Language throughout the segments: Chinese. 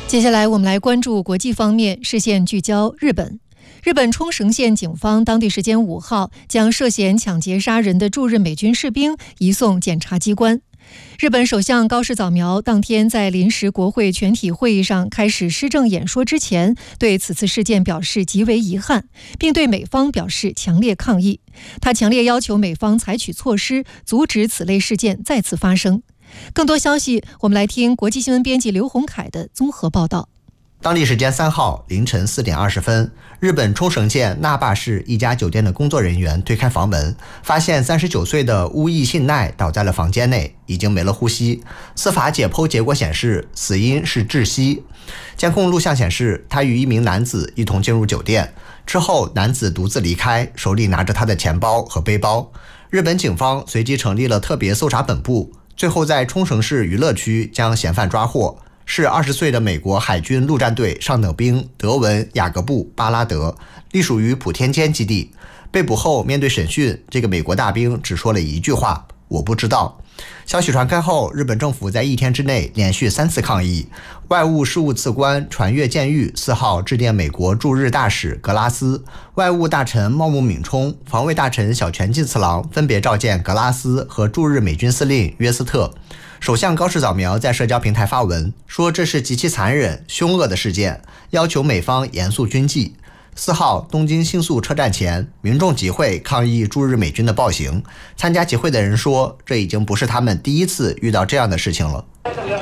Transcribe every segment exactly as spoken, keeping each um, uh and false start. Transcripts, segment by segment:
接下来我们来关注国际方面，视线聚焦日本。日本冲绳县警方当地时间五号将涉嫌抢劫杀人的驻日美军士兵移送检察机关。日本首相高市早苗当天在临时国会全体会议上开始施政演说之前，对此次事件表示极为遗憾，并对美方表示强烈抗议。他强烈要求美方采取措施，阻止此类事件再次发生。更多消息，我们来听国际新闻编辑刘洪凯的综合报道。 当地时间三号凌晨四点二十分，日本冲绳县那霸市一家酒店的工作人员推开房门，发现三十九岁的乌义信奈倒在了房间内，已经没了呼吸。司法解剖结果显示，死因是窒息。监控录像显示，他与一名男子一同进入酒店，之后男子独自离开，手里拿着他的钱包和背包。日本警方随即成立了特别搜查本部，最后在冲绳市娱乐区将嫌犯抓获。是二十岁的美国海军陆战队上等兵德文·雅各布·巴拉德，隶属于普天间基地。被捕后面对审讯，这个美国大兵只说了一句话：我不知道。消息传开后，日本政府在一天之内连续三次抗议。外务事务次官传越健裕四号致电美国驻日大使格拉斯，外务大臣茂木敏充、防卫大臣小泉进次郎分别召见格拉斯和驻日美军司令约斯特。首相高市早苗在社交平台发文说，这是极其残忍、凶恶的事件，要求美方严肃军纪。四号，东京新宿车站前，民众集会抗议驻日美军的暴行。参加集会的人说，这已经不是他们第一次遇到这样的事情了。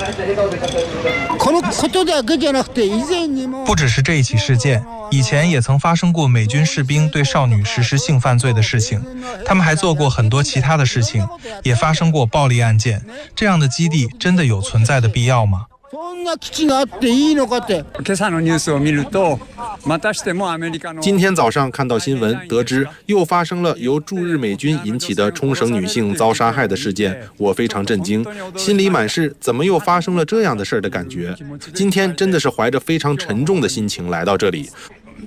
不只是这一起事件，以前也曾发生过美军士兵对少女实施性犯罪的事情，他们还做过很多其他的事情，也发生过暴力案件。这样的基地真的有存在的必要吗？ 今天早上看到新闻，得知又发生了由驻日美军引起的冲绳女性遭杀害的事件，我非常震惊，心里满是怎么又发生了这样的事儿的感觉。今天真的是怀着非常沉重的心情来到这里。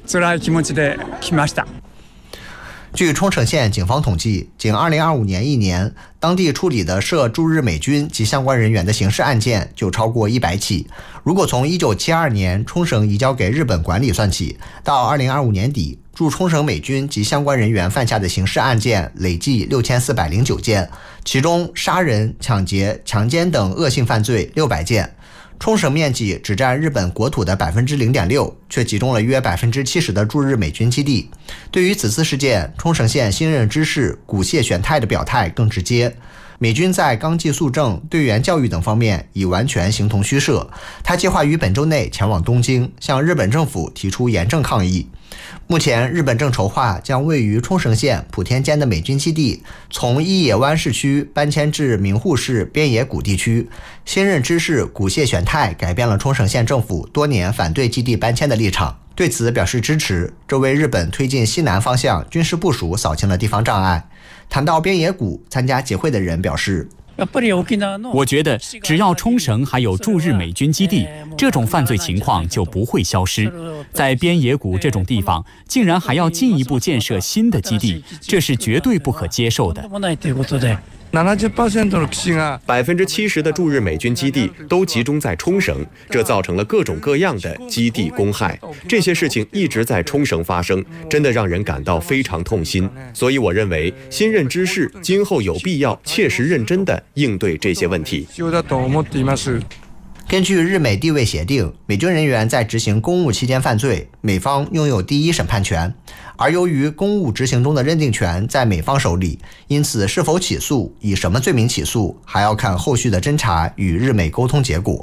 据冲绳县警方统计，仅二零二五年一年，当地处理的涉驻日美军及相关人员的刑事案件就超过一百起。如果从一九七二年冲绳移交给日本管理算起，到二零二五年底，驻冲绳美军及相关人员犯下的刑事案件累计六千四百零九件，其中杀人、抢劫、强奸等恶性犯罪六百件。冲绳面积只占日本国土的 百分之零点六， 却集中了约 百分之七十 的驻日美军基地。对于此次事件，冲绳县新任知事古谢玄太的表态更直接。美军在纲纪肃正、队员教育等方面已完全形同虚设，他计划于本周内前往东京，向日本政府提出严正抗议。目前，日本正筹划将位于冲绳县普天间的美军基地从伊野湾市区搬迁至名护市边野古地区。新任知事古谢玄太改变了冲绳县政府多年反对基地搬迁的立场，对此表示支持，这为日本推进西南方向军事部署扫清了地方障碍。谈到边野古，参加集会的人表示， 我觉得只要冲绳还有驻日美军基地，这种犯罪情况就不会消失。在边野古这种地方，竟然还要进一步建设新的基地，这是绝对不可接受的。 百分之七十的驻日美军基地都集中在冲绳，这造成了各种各样的基地公害。这些事情一直在冲绳发生，真的让人感到非常痛心。所以我认为，新任知事今后有必要切实认真地应对这些问题。 根据日美地位协定，美军人员在执行公务期间犯罪，美方拥有第一审判权。而由于公务执行中的认定权在美方手里，因此是否起诉、以什么罪名起诉，还要看后续的侦查与日美沟通结果。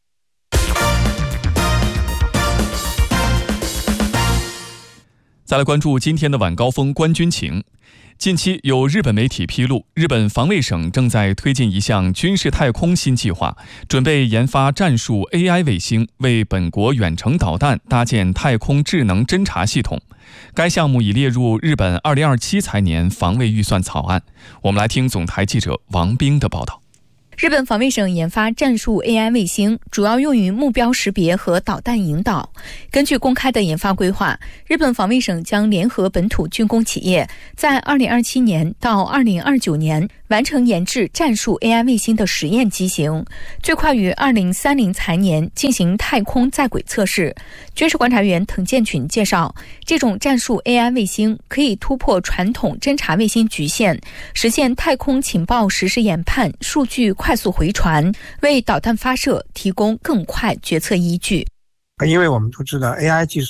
再来关注今天的晚高峰观军情。近期有日本媒体披露，日本防卫省正在推进一项军事太空新计划，准备研发战术 A I 卫星，为本国远程导弹搭建太空智能侦察系统。该项目已列入日本二零二七财年防卫预算草案。我们来听总台记者王冰的报道。 日本防卫省研发战术 A I 卫星，主要用于目标识别和导弹引导。根据公开的研发规划，日本防卫省将联合本土军工企业，在二零二七年到二零二九年完成研制战术 A I 卫星的实验机型，最快于二零三零财年进行太空在轨测试。军事观察员滕建群介绍，这种战术 A I 卫星可以突破传统侦察卫星局限，实现太空情报实时研判、数据快速回传，为导弹发射提供更快决策依据。 因为我们都知道 A I 技术